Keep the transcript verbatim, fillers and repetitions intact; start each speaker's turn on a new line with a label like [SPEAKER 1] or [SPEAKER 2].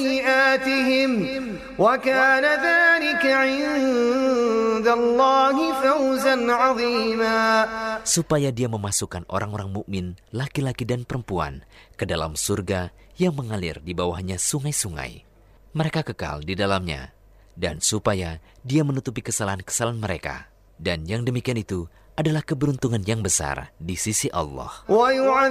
[SPEAKER 1] سيئاتهم وكان ذلك عند الله فوزا عظيما.
[SPEAKER 2] Supaya dia memasukkan orang-orang mukmin, laki-laki dan perempuan, ke dalam surga yang mengalir di bawahnya sungai-sungai. Mereka kekal di dalamnya, dan supaya dia menutupi kesalahan-kesalahan mereka. Dan yang demikian itu adalah keberuntungan yang besar di sisi Allah.